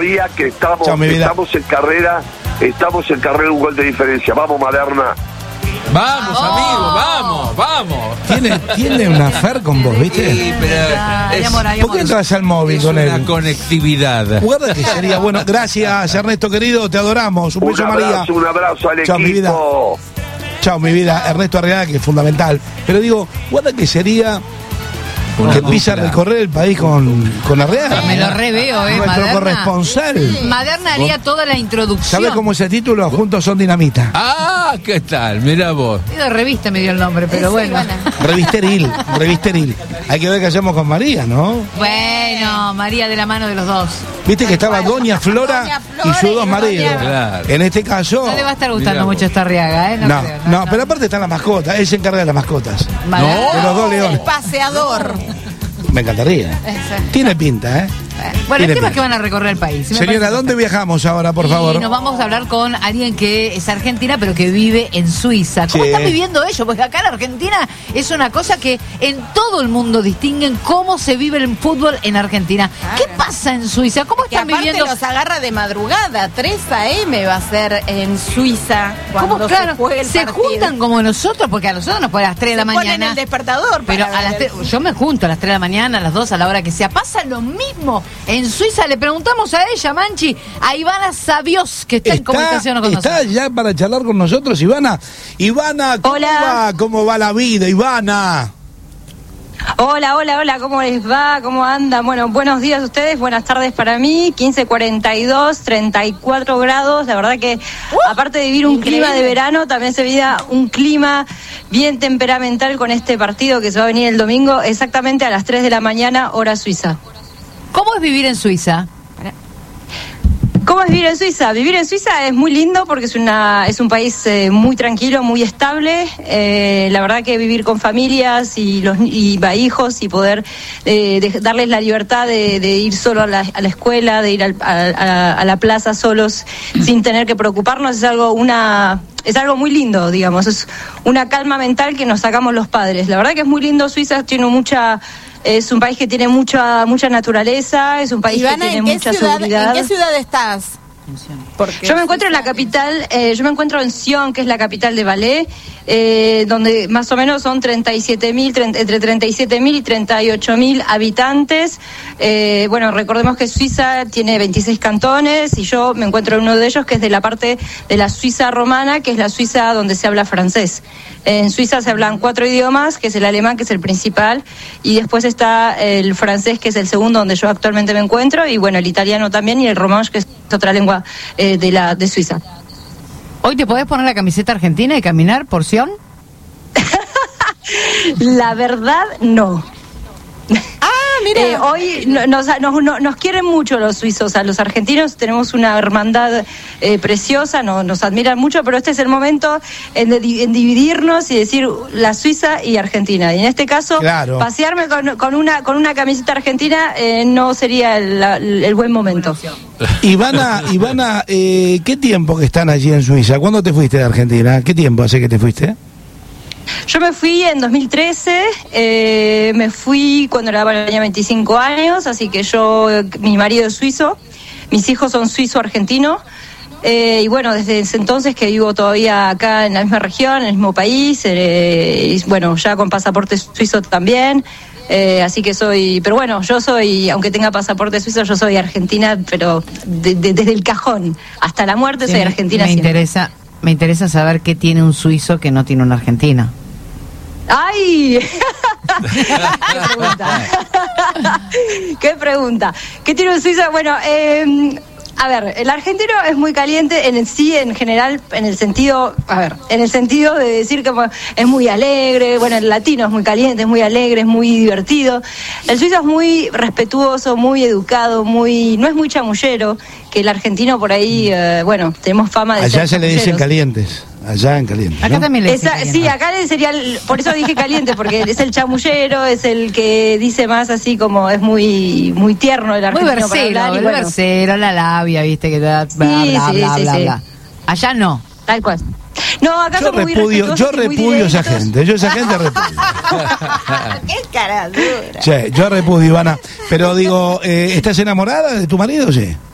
todavía que estamos en carrera un gol de diferencia. Vamos, Maderna. Vamos, amigo, vamos. Tiene una fer con vos, ¿viste? Sí, pero ¿por qué entras al móvil con él? Es una conectividad. Guarda que sería bueno. Gracias, Ernesto querido, te adoramos. Un beso, María. Un abrazo al Chao, equipo. Mi vida. Chao, mi vida. Ernesto Arriaga, que es fundamental. Pero digo, guarda que sería que empieza a recorrer el país con Arriaga. Me lo reveo, nuestro Maderna. corresponsal. Maderna haría toda la introducción. ¿Sabes cómo es el título? Juntos son dinamita. Ah, ¿qué tal? Mirá vos. De revista me dio el nombre, pero bueno. Revisteril. Hay que ver qué hacemos con María, ¿no? Bueno, María de la mano de los dos. Viste que estaba Doña Flora y sus dos maridos. Claro. En este caso... No le va a estar gustando Mirá mucho esta Arriaga, ¿eh? No, creo, no, pero aparte está la mascota. Él se encarga de las mascotas. Maderna. De los dos leones. Paseador. Me encantaría. Tiene pinta, ¿eh? Bueno, el Tiene tema es pinta. que van a recorrer el país. Me Señora, parece ¿dónde viajamos ahora, por favor? Y nos vamos a hablar con alguien que es argentina, pero que vive en Suiza. ¿Cómo Sí. están viviendo ellos? Porque acá en Argentina es una cosa que en todo el mundo distinguen cómo se vive el fútbol en Argentina. ¿Qué pasa en Suiza? ¿Cómo Que están aparte viviendo? los agarra de madrugada, 3 a.m. va a ser en Suiza ¿Cómo, cuando claro, se juegue el se partido. juntan como nosotros? Porque a nosotros nos puede a las 3 de la Se ponen mañana. el despertador Pero para a las ver. yo me junto a las 3 de la mañana, a las 2, a la hora que sea. Pasa lo mismo en Suiza. Le preguntamos a ella, Manchi, a Ivana Sabios, que está en comunicación con está nosotros. ya para charlar con nosotros, Ivana. Ivana, ¿cómo Hola. va? ¿Cómo va la vida, Ivana? Hola, ¿cómo les va? ¿Cómo andan? Bueno, buenos días a ustedes, buenas tardes para mí, 15:42, 34 grados, la verdad que aparte de vivir un increíble. clima de verano, también se veía un clima bien temperamental con este partido que se va a venir el domingo, exactamente a las 3 de la mañana, hora suiza. ¿Cómo es vivir en Suiza? ¿Cómo es vivir en Suiza? Vivir en Suiza es muy lindo porque es un país muy tranquilo, muy estable. La verdad que vivir con familias y hijos y poder darles la libertad de ir solo a la escuela, de ir a la plaza solos sin tener que preocuparnos es algo muy lindo, digamos. Es una calma mental que nos sacamos los padres. La verdad que es muy lindo. Suiza tiene es un país que tiene mucha naturaleza, es un país Ivana, que tiene mucha seguridad. ¿En qué ciudad estás? Porque Yo me encuentro en la capital, yo me encuentro en Sion, que es la capital de Valais, donde más o menos son entre 37.000 y 38.000 habitantes. Bueno, recordemos que Suiza tiene 26 cantones y yo me encuentro en uno de ellos que es de la parte de la Suiza romana, que es la Suiza donde se habla francés. En Suiza se hablan 4 idiomas, que es el alemán, que es el principal, y después está el francés, que es el segundo, donde yo actualmente me encuentro, y bueno, el italiano también, y el romanche, que es otra lengua de Suiza. ¿Hoy te podés poner la camiseta argentina y caminar por Sion? La verdad, no. mira. Hoy nos quieren mucho los suizos, a los argentinos tenemos una hermandad preciosa, nos admiran mucho, pero este es el momento en dividirnos y decir la Suiza y Argentina. Y en este caso, Claro. pasearme con una camiseta argentina no sería el buen momento. Ivana, ¿qué tiempo que están allí en Suiza? ¿Cuándo te fuiste de Argentina? ¿Qué tiempo hace que te fuiste? Yo me fui en 2013, me fui cuando tenía 25 años, así que mi marido es suizo, mis hijos son suizo-argentinos, y bueno, desde ese entonces que vivo todavía acá en la misma región, en el mismo país, y bueno, ya con pasaporte suizo también, así que pero bueno, aunque tenga pasaporte suizo, yo soy argentina, pero desde el cajón hasta la muerte soy argentina siempre. Me interesa saber qué tiene un suizo que no tiene un argentino. ¡Ay! ¡Qué pregunta! ¡Qué pregunta! ¿Qué tiene un suizo? Bueno, a ver, el argentino es muy caliente en general, en el sentido de decir que es muy alegre, bueno, el latino es muy caliente, es muy alegre, es muy divertido. El suizo es muy respetuoso, muy educado, no es muy chamullero, que el argentino por ahí, bueno, tenemos fama de Allá ser se le dicen chamulleros. calientes. Allá en caliente. Acá ¿no? también le dicen caliente. Sí, acá sería, por eso dije caliente, porque es el chamullero, es el que dice más así como es muy muy tierno el Muy argentino para hablar. Y muy bueno, versero, la labia, viste, que da bla. Allá no. tal cual. No, acá Yo somos muy repudio respetuosos, esa muy gente. Yo esa gente repudio. ¡Qué cara dura! Sí, yo repudio, Ivana. Pero digo, ¿estás enamorada de tu marido? Sí.